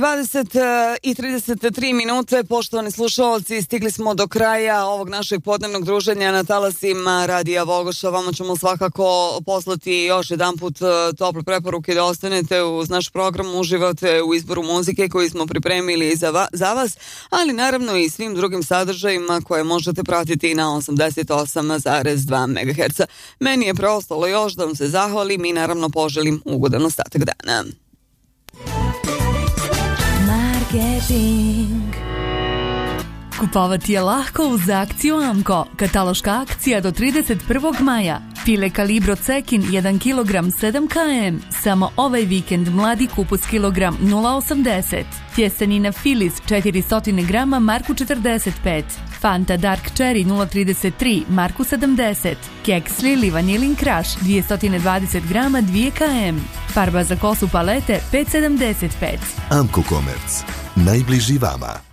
20 i 33 minute, poštovani slušalci, stigli smo do kraja ovog našeg podnevnog druženja na talasima Radija Vogoša. Vama ćemo svakako poslati još jedan put tople preporuke da ostanete uz naš program, uživate u izboru muzike koji smo pripremili za vas, ali naravno i svim drugim sadržajima koje možete pratiti na 88,2 MHz. Meni je preostalo još da vam se zahvalim i naravno poželim ugodan ostatak dana. Kupovati je lahko uz akciju Amko. Kataloška akcija do 31. maja. File kalibro cekin 1 kg 7 km. Samo ovaj vikend mladi kupus kilogram 0,80. Tjestenina Filis 400 grama marku 45. Fanta Dark Cherry 0,33 marku 70. Keks Lili Vanilin Crush 220 grama 2 km. Farba za kosu palete 5,75. Amko Komerc. Najbliži vama.